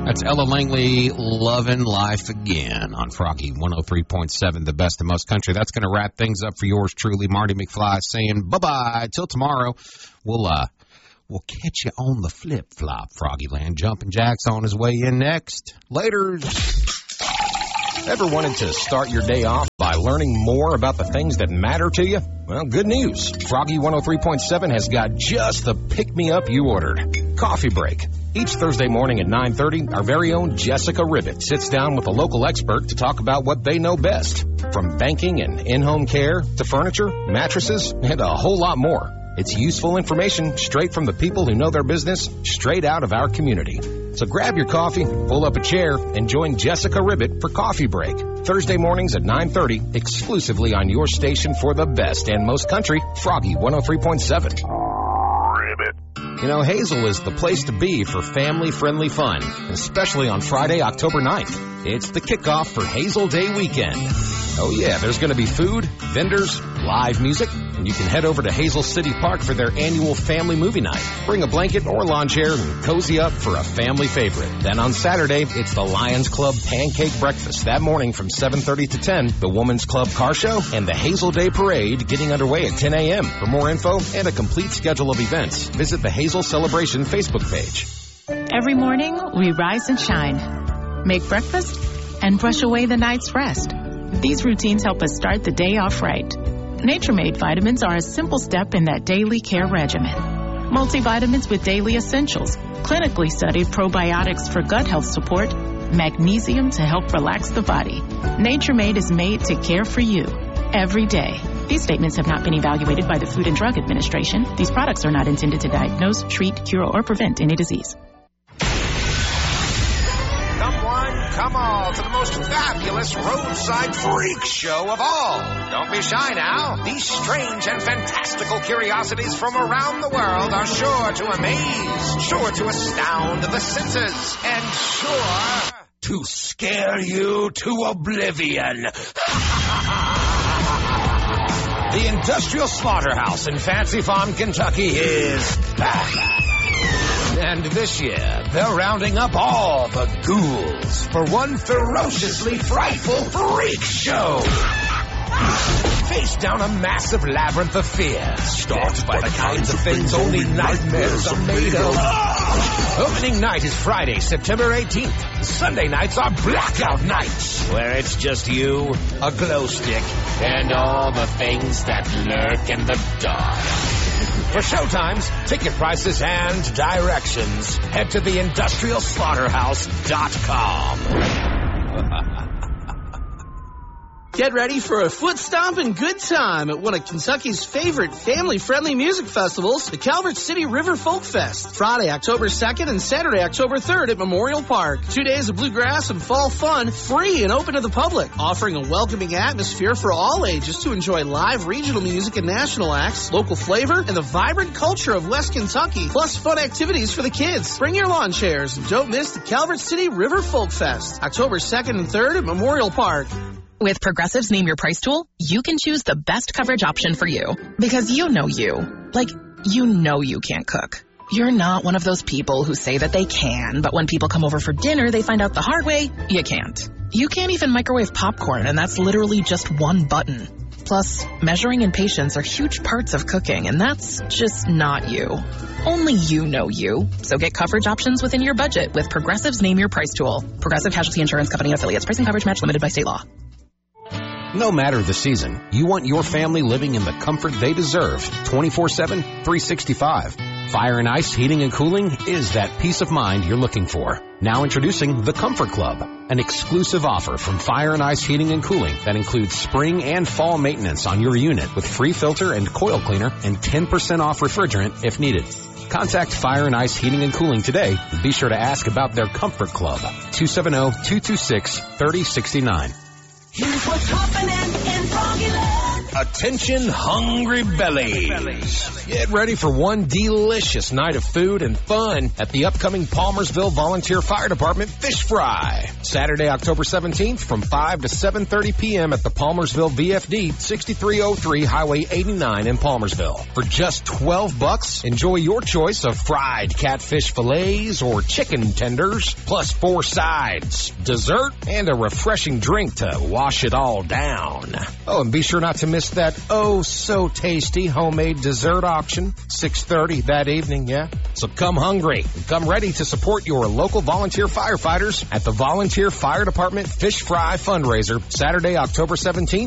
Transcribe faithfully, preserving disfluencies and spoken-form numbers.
That's Ella Langley, Lovin' Life Again on Froggy one oh three point seven, the best of most country. That's going to wrap things up for yours truly. Marty McFly saying bye-bye. Till tomorrow, we'll, uh, we'll catch you on the flip-flop, Froggyland. Jumpin' Jack's on his way in next. Later. Ever wanted to start your day off by learning more about the things that matter to you? Well, good news. Froggy one oh three point seven has got just the pick-me-up you ordered. Coffee Break. Each Thursday morning at nine thirty, our very own Jessica Ribbett sits down with a local expert to talk about what they know best. From banking and in-home care to furniture, mattresses, and a whole lot more. It's useful information straight from the people who know their business, straight out of our community. So grab your coffee, pull up a chair, and join Jessica Ribbett for Coffee Break. Thursday mornings at nine thirty, exclusively on your station for the best and most country, Froggy one oh three point seven. Ribbit. You know, Hazel is the place to be for family-friendly fun, especially on Friday, October ninth. It's the kickoff for Hazel Day weekend. Oh yeah, there's going to be food, vendors, live music, and you can head over to Hazel City Park for their annual family movie night. Bring a blanket or lawn chair and cozy up for a family favorite. Then on Saturday, it's the Lions Club Pancake Breakfast that morning from seven thirty to ten, the Women's Club Car Show, and the Hazel Day Parade getting underway at ten a.m. For more info and a complete schedule of events, visit the Hazel Celebration Facebook page. Every morning, we rise and shine, make breakfast, and brush away the night's rest. These routines help us start the day off right. Nature-Made vitamins are a simple step in that daily care regimen. Multivitamins with daily essentials, clinically studied probiotics for gut health support, magnesium to help relax the body. Nature-Made is made to care for you every day. These statements have not been evaluated by the Food and Drug Administration. These products are not intended to diagnose, treat, cure, or prevent any disease. Come all to the most fabulous roadside freak show of all. Don't be shy now. These strange and fantastical curiosities from around the world are sure to amaze, sure to astound the senses, and sure to scare you to oblivion. The Industrial Slaughterhouse in Fancy Farm, Kentucky is back. And this year, they're rounding up all the ghouls for one ferociously frightful freak show. Face down a massive labyrinth of fear, stalked by the kinds of things only nightmares are made of. Opening night is Friday, September eighteenth. Sunday nights are blackout nights, where it's just you, a glow stick, and all the things that lurk in the dark. For showtimes, ticket prices, and directions, head to the industrial slaughterhouse dot com. Get ready for a foot-stomping good time at one of Kentucky's favorite family-friendly music festivals, the Calvert City River Folk Fest. Friday, October second and Saturday, October third at Memorial Park. Two days of bluegrass and fall fun, free and open to the public, offering a welcoming atmosphere for all ages to enjoy live regional music and national acts, local flavor, and the vibrant culture of West Kentucky, plus fun activities for the kids. Bring your lawn chairs and don't miss the Calvert City River Folk Fest, October second and third at Memorial Park. With Progressive's Name Your Price tool, you can choose the best coverage option for you. Because you know you. Like, you know you can't cook. You're not one of those people who say that they can, but when people come over for dinner, they find out the hard way, you can't. You can't even microwave popcorn, and that's literally just one button. Plus, measuring and patience are huge parts of cooking, and that's just not you. Only you know you. So get coverage options within your budget with Progressive's Name Your Price tool. Progressive Casualty Insurance Company and Affiliates. Pricing coverage match limited by state law. No matter the season, you want your family living in the comfort they deserve twenty-four seven, three sixty-five. Fire and Ice Heating and Cooling is that peace of mind you're looking for. Now introducing the Comfort Club, an exclusive offer from Fire and Ice Heating and Cooling that includes spring and fall maintenance on your unit with free filter and coil cleaner and ten percent off refrigerant if needed. Contact Fire and Ice Heating and Cooling today and be sure to ask about their Comfort Club, two seven zero, two two six, three zero six nine. Here's what's happening in Froggyland. Attention hungry bellies. Get ready for one delicious night of food and fun at the upcoming Palmersville Volunteer Fire Department Fish Fry. Saturday, October seventeenth from five to seven thirty p.m. at the Palmersville V F D, sixty-three oh three Highway eighty-nine in Palmersville. For just twelve bucks, enjoy your choice of fried catfish fillets or chicken tenders, plus four sides, dessert, and a refreshing drink to wash it all down. Oh, and be sure not to miss that oh-so-tasty homemade dessert auction, six thirty that evening, yeah? So come hungry and come ready to support your local volunteer firefighters at the Volunteer Fire Department Fish Fry fundraiser, Saturday, October seventeenth